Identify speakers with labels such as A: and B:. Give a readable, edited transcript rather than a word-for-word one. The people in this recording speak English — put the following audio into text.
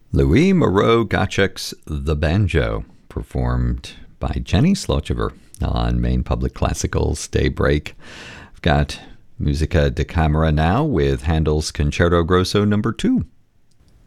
A: Louis Moreau Gottschalk's The Banjo, performed by Jenny Slochever on Maine Public Classical's Daybreak. I've got Musica da Camera now with Handel's Concerto Grosso No. 2.